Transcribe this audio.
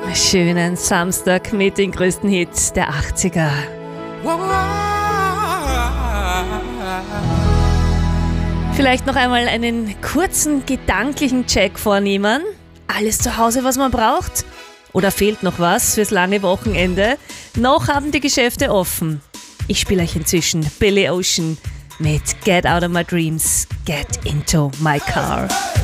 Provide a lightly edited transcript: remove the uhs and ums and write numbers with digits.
Schönen Samstag mit den größten Hits der 80er. Vielleicht noch einmal einen kurzen gedanklichen Check vornehmen. Alles zu Hause, was man braucht? Oder fehlt noch was fürs lange Wochenende? Noch haben die Geschäfte offen. Ich spiele euch inzwischen Billy Ocean mit Get Out of My Dreams, Get Into My Car.